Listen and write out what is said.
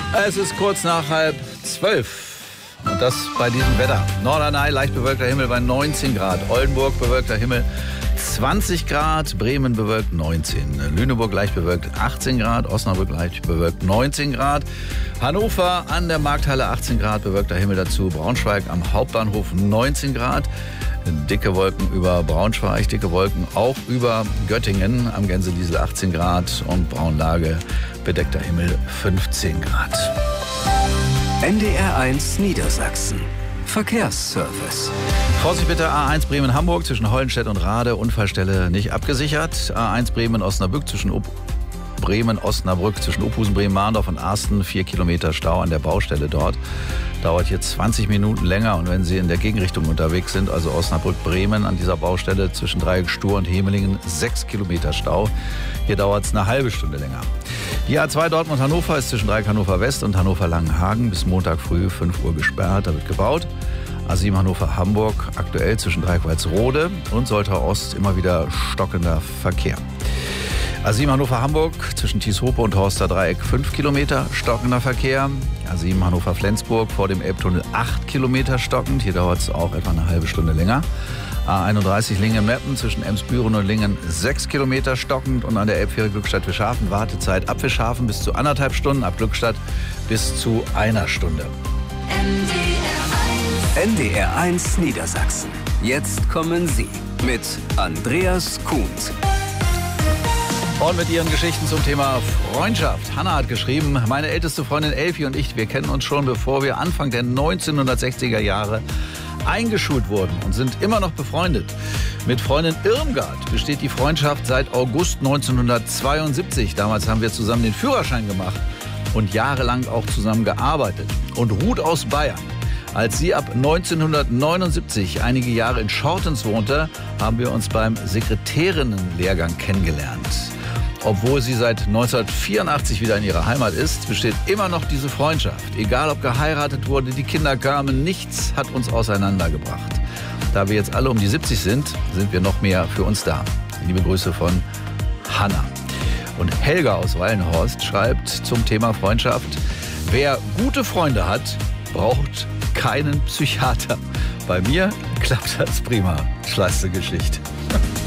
Es ist kurz nach 11:30 und das bei diesem Wetter. Norderney, leicht bewölkter Himmel bei 19 Grad. Oldenburg, bewölkter Himmel 20 Grad. Bremen, bewölkt 19. Lüneburg, leicht bewölkt 18 Grad. Osnabrück, leicht bewölkt 19 Grad. Hannover an der Markthalle 18 Grad, bewölkter Himmel dazu. Braunschweig am Hauptbahnhof 19 Grad. Dicke Wolken über Braunschweig, dicke Wolken auch über Göttingen am Gänseliesel 18 Grad und Braunlage, bedeckter Himmel 15 Grad. NDR1 Niedersachsen. Verkehrsservice. Vorsicht bitte, A1 Bremen-Hamburg zwischen Hollenstedt und Rade, Unfallstelle nicht abgesichert. A1 Bremen-Osnabrück zwischen Bremen-Osnabrück zwischen Uphusen, Bremen-Mahndorf und Arsten, 4 Kilometer Stau an der Baustelle dort. Dauert hier 20 Minuten länger und wenn Sie in der Gegenrichtung unterwegs sind, also Osnabrück-Bremen an dieser Baustelle zwischen Dreieck Stur und Hemelingen, 6 Kilometer Stau. Hier dauert es eine halbe Stunde länger. Die A2 Dortmund-Hannover ist zwischen Dreieck Hannover West und Hannover-Langenhagen bis Montag früh 5 Uhr gesperrt, da wird gebaut. A7 Hannover-Hamburg aktuell zwischen Dreieck Walsrode und Soltau Ost immer wieder stockender Verkehr. A7 Hannover-Hamburg zwischen Thieshope und Horster Dreieck 5 Kilometer stockender Verkehr. A7 Hannover-Flensburg vor dem Elbtunnel 8 Kilometer stockend. Hier dauert es auch etwa eine halbe Stunde länger. A31 Lingen-Meppen zwischen Emsbüren und Lingen 6 Kilometer stockend. Und an der Elbfähre Glückstadt-Fischhafen Wartezeit ab Fischhafen bis zu 1,5 Stunden, ab Glückstadt bis zu 1 Stunde. NDR1 Niedersachsen. Jetzt kommen Sie mit Andreas Kuhns. Und mit ihren Geschichten zum Thema Freundschaft. Hanna hat geschrieben, meine älteste Freundin Elfi und ich, wir kennen uns schon, bevor wir Anfang der 1960er Jahre eingeschult wurden und sind immer noch befreundet. Mit Freundin Irmgard besteht die Freundschaft seit August 1972. Damals haben wir zusammen den Führerschein gemacht und jahrelang auch zusammen gearbeitet. Und Ruth aus Bayern. Als sie ab 1979 einige Jahre in Schortens wohnte, haben wir uns beim Sekretärinnenlehrgang kennengelernt. Obwohl sie seit 1984 wieder in ihrer Heimat ist, besteht immer noch diese Freundschaft. Egal ob geheiratet wurde, die Kinder kamen, nichts hat uns auseinandergebracht. Da wir jetzt alle um die 70 sind, sind wir noch mehr für uns da. Liebe Grüße von Hanna. Und Helga aus Wallenhorst schreibt zum Thema Freundschaft, wer gute Freunde hat, braucht keinen Psychiater. Bei mir klappt das prima. Schleiße Geschichte.